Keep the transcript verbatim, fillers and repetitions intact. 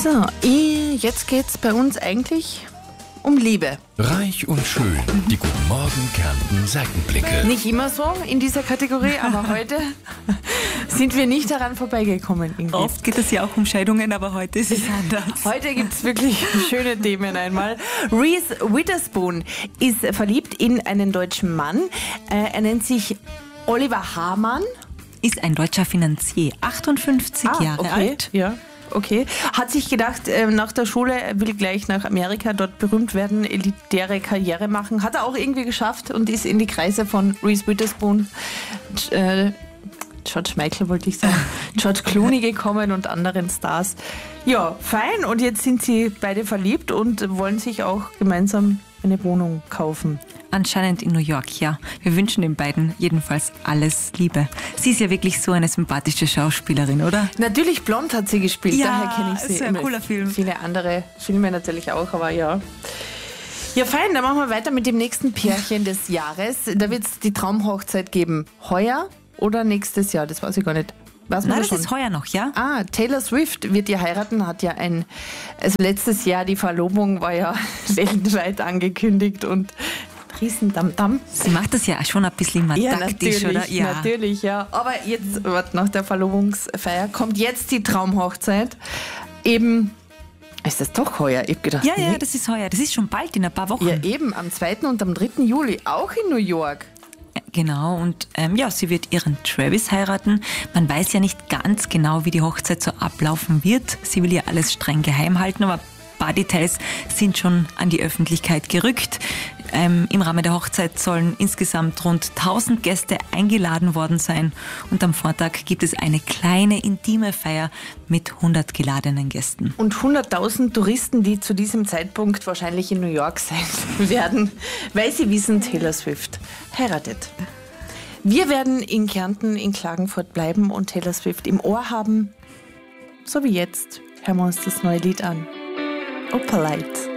So, jetzt geht's bei uns eigentlich um Liebe. Reich und schön, die Guten Morgen Kärnten Seitenblicke. Nicht immer so in dieser Kategorie, aber heute sind wir nicht daran vorbeigekommen. Irgendwie. Oft geht es ja auch um Scheidungen, aber heute ist es anders. Heute gibt es wirklich schöne Themen einmal. Reese Witherspoon ist verliebt in einen deutschen Mann. Er nennt sich Oliver Hamann. Ist ein deutscher Finanzier, achtundfünfzig ah, Jahre okay. alt. Ja. Okay. Hat sich gedacht, nach der Schule will gleich nach Amerika, dort berühmt werden, elitäre Karriere machen. Hat er auch irgendwie geschafft und ist in die Kreise von Reese Witherspoon, äh, George Michael wollte ich sagen, George Clooney gekommen und anderen Stars. Ja, fein. Und jetzt sind sie beide verliebt und wollen sich auch gemeinsam eine Wohnung kaufen. Anscheinend in New York, ja. Wir wünschen den beiden jedenfalls alles Liebe. Sie ist ja wirklich so eine sympathische Schauspielerin, oder? Natürlich, Blond hat sie gespielt, ja, daher kenne ich sie. Ist ein cooler Film. Viele andere Filme natürlich auch, aber ja. Ja, fein, dann machen wir weiter mit dem nächsten Pärchen des Jahres. Da wird es die Traumhochzeit geben. Heuer oder nächstes Jahr? Das weiß ich gar nicht. Weiß man Nein, das das schon? ist heuer noch, ja? Ah, Taylor Swift wird ja heiraten, hat ja ein, also letztes Jahr die Verlobung war ja weltweit angekündigt und Riesen-Damm-Damm. Sie macht das ja schon ein bisschen mal ja, taktisch, natürlich, oder? Ja, natürlich, ja. Aber jetzt, warte, nach der Verlobungsfeier kommt jetzt die Traumhochzeit. Eben, ist das doch heuer? Ich hab gedacht, ja, nee. ja, das ist heuer. Das ist schon bald, in ein paar Wochen. Ja, eben, am zweiten und am dritten Juli, auch in New York. Genau, und ähm, ja, sie wird ihren Travis heiraten. Man weiß ja nicht ganz genau, wie die Hochzeit so ablaufen wird. Sie will ja alles streng geheim halten, aber ein paar Details sind schon an die Öffentlichkeit gerückt. Ähm, Im Rahmen der Hochzeit sollen insgesamt rund tausend Gäste eingeladen worden sein und am Vortag gibt es eine kleine, intime Feier mit hundert geladenen Gästen. Und hunderttausend Touristen, die zu diesem Zeitpunkt wahrscheinlich in New York sein werden, weil sie wissen, Taylor Swift heiratet. Wir werden in Kärnten, in Klagenfurt bleiben und Taylor Swift im Ohr haben. So wie jetzt hören wir uns das neue Lied an. Opalite.